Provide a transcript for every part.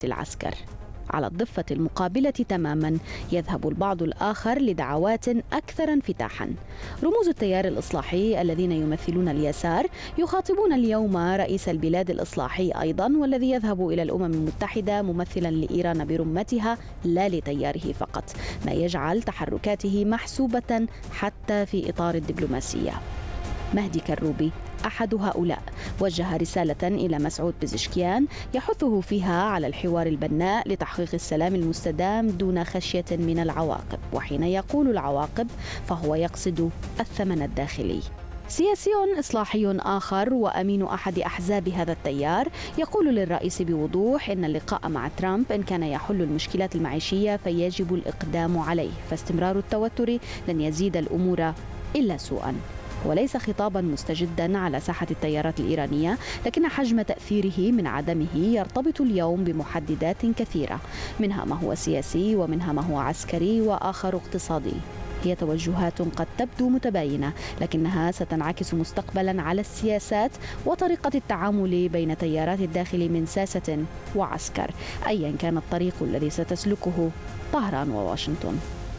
العسكر. على الضفة المقابلة تماما يذهب البعض الآخر لدعوات أكثر انفتاحا. رموز التيار الإصلاحي الذين يمثلون اليسار يخاطبون اليوم رئيس البلاد الإصلاحي أيضا، والذي يذهب إلى الأمم المتحدة ممثلا لإيران برمتها لا لتياره فقط، ما يجعل تحركاته محسوبة حتى في إطار الدبلوماسية. مهدي كروبي أحد هؤلاء وجه رسالة إلى مسعود بزشكيان يحثه فيها على الحوار البناء لتحقيق السلام المستدام دون خشية من العواقب، وحين يقول العواقب فهو يقصد الثمن الداخلي. سياسي إصلاحي آخر وأمين أحد أحزاب هذا التيار يقول للرئيس بوضوح إن اللقاء مع ترامب إن كان يحل المشكلات المعيشية فيجب الإقدام عليه، فاستمرار التوتر لن يزيد الأمور إلا سوءا. وليس خطابا مستجدا على ساحة التيارات الإيرانية، لكن حجم تأثيره من عدمه يرتبط اليوم بمحددات كثيرة، منها ما هو سياسي ومنها ما هو عسكري وآخر اقتصادي. هي توجهات قد تبدو متباينة، لكنها ستنعكس مستقبلا على السياسات وطريقة التعامل بين تيارات الداخل من ساسة وعسكر، أيا كان الطريق الذي ستسلكه طهران وواشنطن.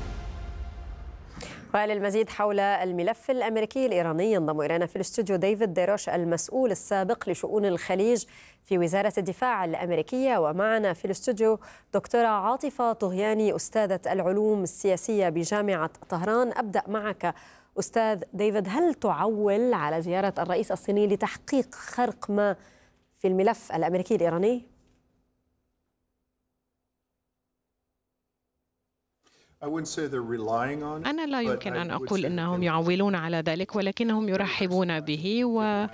وللمزيد حول الملف الأمريكي الإيراني ينضم إلينا في الاستوديو ديفيد ديروش المسؤول السابق لشؤون الخليج في وزارة الدفاع الأمريكية، ومعنا في الاستوديو دكتورة عاطفة طغياني أستاذة العلوم السياسية بجامعة طهران. أبدأ معك أستاذ ديفيد، هل تعول على زيارة الرئيس الصيني لتحقيق خرق ما في الملف الأمريكي الإيراني؟ أنا لا يمكن أن أقول أنهم يعولون على ذلك، ولكنهم يرحبون به،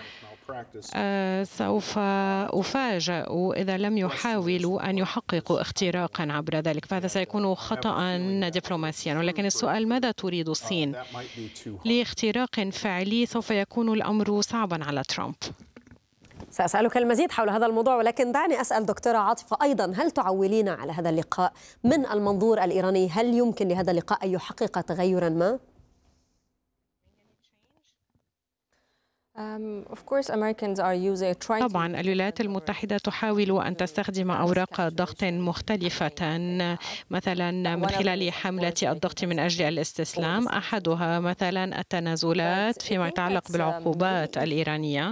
وسوف أفاجأ إذا لم يحاولوا أن يحققوا اختراقا عبر ذلك، فهذا سيكون خطأ دبلوماسيا. ولكن السؤال ماذا تريد الصين؟ لاختراق فعلي سوف يكون الأمر صعبا على ترامب. سأسألك المزيد حول هذا الموضوع، ولكن دعني أسأل دكتورة عاطفة أيضا، هل تعولين على هذا اللقاء من المنظور الإيراني؟ هل يمكن لهذا اللقاء أن يحقق تغيرا ما؟ طبعا الولايات المتحدة تحاول أن تستخدم أوراق ضغط مختلفة، مثلا من خلال حملة الضغط من أجل الاستسلام، أحدها مثلا التنازلات فيما يتعلق بالعقوبات الإيرانية.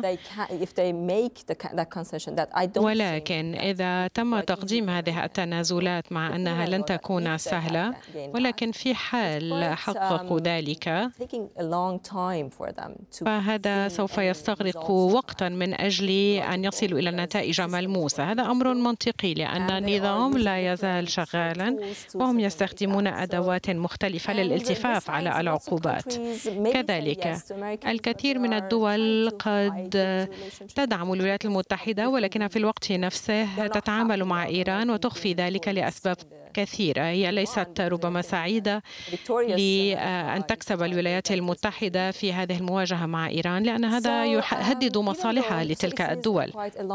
ولكن إذا تم تقديم هذه التنازلات مع أنها لن تكون سهلة، ولكن في حال حققوا ذلك فهذا سوف يستغرق وقتا من أجل أن يصلوا إلى نتائج ملموسة. هذا أمر منطقي لأن النظام لا يزال شغالا، وهم يستخدمون أدوات مختلفة للالتفاف على العقوبات. كذلك الكثير من الدول قد تدعم الولايات المتحدة، ولكنها في الوقت نفسه تتعامل مع إيران وتخفي ذلك لأسباب كثيرة. هي ليست ربما سعيدة لأن تكسب الولايات المتحدة في هذه المواجهة مع إيران، لأن هذا يهدد مصالحها لتلك الدول.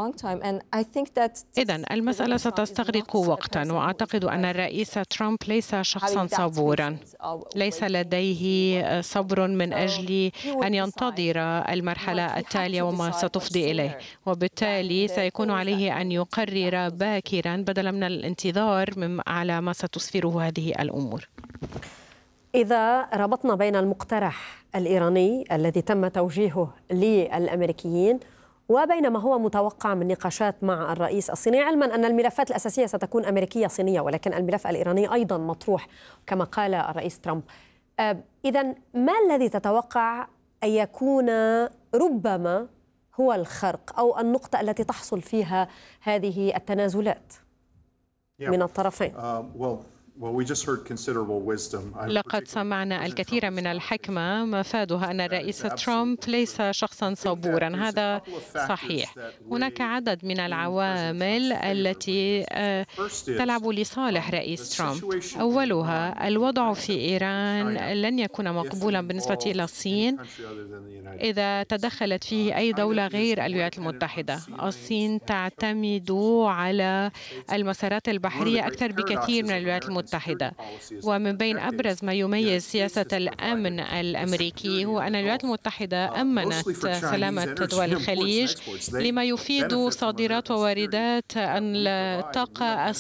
إذن المسألة ستستغرق وقتا، وأعتقد أن الرئيس ترامب ليس شخصا صبورا، ليس لديه صبر من أجل أن ينتظر المرحلة التالية وما ستفضي إليه، وبالتالي سيكون عليه أن يقرر باكرا بدلا من الانتظار على ما ستسفره هذه الأمور. إذا ربطنا بين المقترح الإيراني الذي تم توجيهه للأمريكيين وبين ما هو متوقع من نقاشات مع الرئيس الصيني، علما أن الملفات الأساسية ستكون أمريكية صينية، ولكن الملف الإيراني أيضا مطروح كما قال الرئيس ترامب، إذن ما الذي تتوقع أن يكون ربما هو الخرق أو النقطة التي تحصل فيها هذه التنازلات من الطرفين؟ لقد سمعنا الكثير من الحكمة مفادها أن الرئيس ترامب ليس شخصا صبورا، هذا صحيح. هناك عدد من العوامل التي تلعب لصالح رئيس ترامب. أولها الوضع في إيران لن يكون مقبولا بالنسبة إلى الصين إذا تدخلت فيه أي دولة غير الولايات المتحدة. الصين تعتمد على المسارات البحرية أكثر بكثير من الولايات المتحدة. المتحدة. ومن بين أبرز ما يميز سياسة الأمن الأمريكي هو أن الولايات المتحدة أمنت سلامة دول الخليج، لما يفيد صادرات وواردات الطاقة